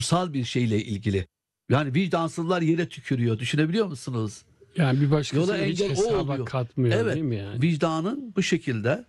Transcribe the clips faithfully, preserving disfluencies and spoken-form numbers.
toplumsal bir şeyle ilgili. Yani vicdansızlar yere tükürüyor. Düşünebiliyor musunuz? Yani bir Yola başkasını hiç engel o hesaba oluyor. katmıyor Evet, değil mi yani? vicdanın bu şekilde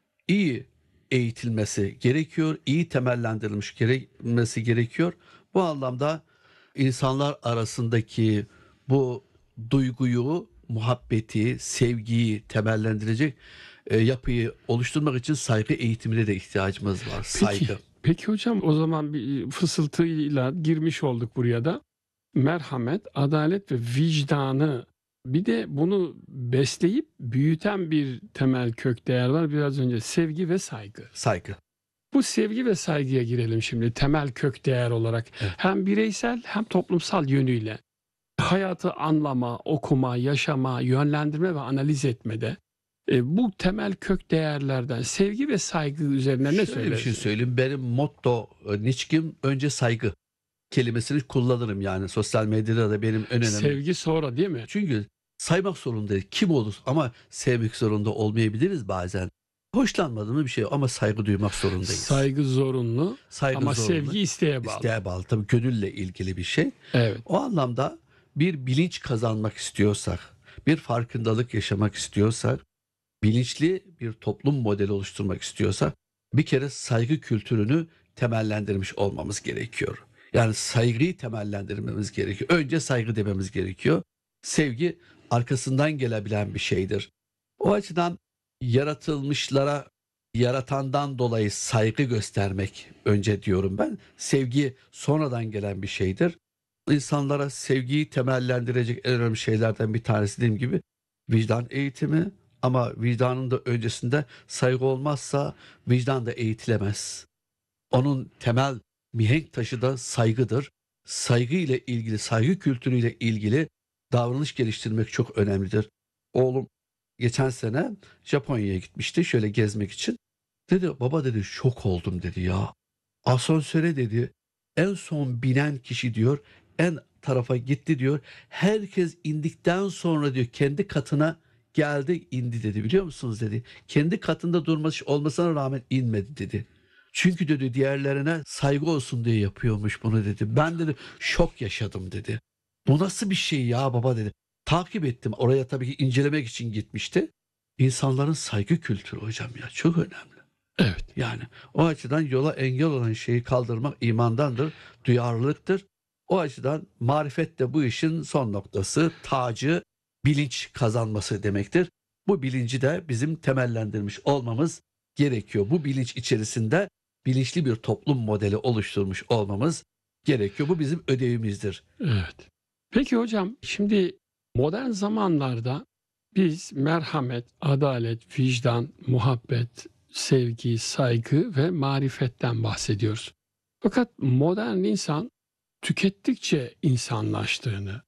iyi eğitilmesi gerekiyor, iyi temellendirilmiş gerekmesi gerekiyor. Bu anlamda insanlar arasındaki bu duyguyu, muhabbeti, sevgiyi temellendirecek e, yapıyı oluşturmak için saygı eğitimine de ihtiyacımız var. Peki, Saygı. peki hocam o zaman bir fısıltıyla girmiş olduk buraya da. Merhamet, adalet ve vicdanı bir de bunu besleyip büyüten bir temel kök değer var. Biraz önce sevgi ve saygı. Saygı. Bu sevgi ve saygıya girelim şimdi temel kök değer olarak. Evet. Hem bireysel hem toplumsal yönüyle hayatı anlama, okuma, yaşama, yönlendirme ve analiz etmede e, bu temel kök değerlerden sevgi ve saygı üzerine ne Şöyle bir şey söylersin? söyleyeyim. Benim motto, e, niçkim önce saygı kelimesini kullanırım yani. Sosyal medyada da benim en önemli. Sevgi sonra değil mi? Çünkü saymak zorundayız. Kim olur ama sevmek zorunda olmayabiliriz bazen. Hoşlanmadığımız bir şey ama saygı duymak zorundayız. Saygı zorunlu Saygı ama zorunlu. sevgi isteğe bağlı. İsteğe bağlı. Tabii gönülle ilgili bir şey. Evet. O anlamda bir bilinç kazanmak istiyorsak, bir farkındalık yaşamak istiyorsak, bilinçli bir toplum modeli oluşturmak istiyorsak bir kere saygı kültürünü temellendirmiş olmamız gerekiyor. Yani saygıyı temellendirmemiz gerekiyor. Önce saygı dememiz gerekiyor. Sevgi arkasından gelebilen bir şeydir. O açıdan yaratılmışlara yaratandan dolayı saygı göstermek önce diyorum ben. Sevgi sonradan gelen bir şeydir. İnsanlara sevgiyi temellendirecek en önemli şeylerden bir tanesi dediğim gibi vicdan eğitimi, ama vicdanın da öncesinde saygı olmazsa vicdan da eğitilemez. Onun temel mihenk taşı da saygıdır. Saygı ile ilgili, saygı kültürüyle ilgili davranış geliştirmek çok önemlidir. Oğlum geçen sene Japonya'ya gitmişti şöyle gezmek için. Dedi baba dedi şok oldum dedi ya. Asansöre dedi en son binen kişi diyor en tarafa gitti diyor. Herkes indikten sonra diyor kendi katına geldi indi dedi, biliyor musunuz dedi. Kendi katında durması olmasına rağmen inmedi dedi. Çünkü dedi diğerlerine saygı olsun diye yapıyormuş bunu dedi. Ben dedi şok yaşadım dedi. Bu nasıl bir şey ya baba dedi. Takip ettim, oraya tabii ki incelemek için gitmişti. İnsanların saygı kültürü hocam ya çok önemli. Evet. Yani o açıdan yola engel olan şeyi kaldırmak imandandır, duyarlılıktır. O açıdan marifet de bu işin son noktası, tacı, bilinç kazanması demektir. Bu bilinci de bizim temellendirmiş olmamız gerekiyor. Bu bilinç içerisinde bilinçli bir toplum modeli oluşturmuş olmamız gerekiyor. Bu bizim ödevimizdir. Evet. Peki hocam şimdi modern zamanlarda biz merhamet, adalet, vicdan, muhabbet, sevgi, saygı ve marifetten bahsediyoruz. Fakat modern insan tükettikçe insanlaştığını,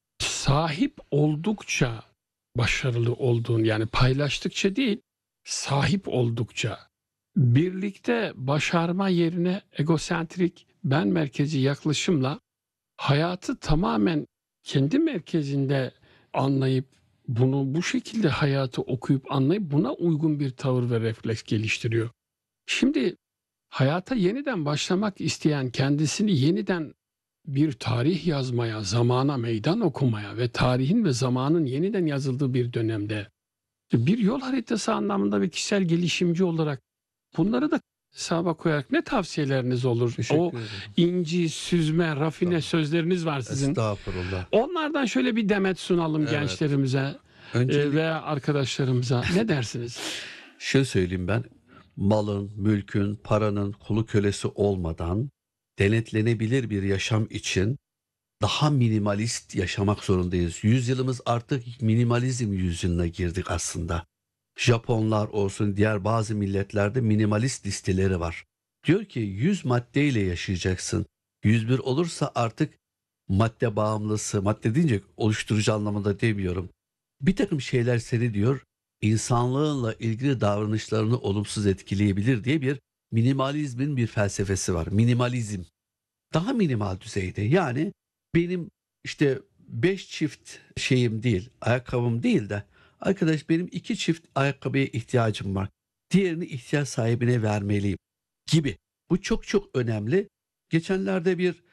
sahip oldukça başarılı olduğunu yani paylaştıkça değil, sahip oldukça birlikte başarma yerine egosentrik, ben merkezi yaklaşımla hayatı tamamen kendi merkezinde anlayıp bunu bu şekilde hayatı okuyup anlayıp buna uygun bir tavır ve refleks geliştiriyor. Şimdi hayata yeniden başlamak isteyen kendisini yeniden bir tarih yazmaya, zamana meydan okumaya ve tarihin ve zamanın yeniden yazıldığı bir dönemde bir yol haritası anlamında bir kişisel gelişimci olarak bunları da hesaba koyarak ne tavsiyeleriniz olur? Teşekkür O ederim. inci, süzme, rafine Tamam. sözleriniz var sizin. Estağfurullah. Onlardan şöyle bir demet sunalım Evet. gençlerimize e, Öncelik veya arkadaşlarımıza. Ne dersiniz? şöyle söyleyeyim ben. Malın, mülkün, paranın kulu kölesi olmadan denetlenebilir bir yaşam için daha minimalist yaşamak zorundayız. Yüzyılımız artık minimalizm yüzyılına girdik aslında. Japonlar olsun diğer bazı milletlerde minimalist listeleri var. Diyor ki yüz maddeyle yaşayacaksın. yüz bir olursa artık madde bağımlısı, madde deyince oluşturucu anlamında demiyorum. Bir takım şeyler seni diyor insanlığınla ilgili davranışlarını olumsuz etkileyebilir diye bir minimalizmin bir felsefesi var. Minimalizm. Daha minimal düzeyde yani benim işte beş çift şeyim değil, ayakkabım değil de arkadaş benim iki çift ayakkabıya ihtiyacım var. Diğerini ihtiyaç sahibine vermeliyim gibi. Bu çok çok önemli. Geçenlerde bir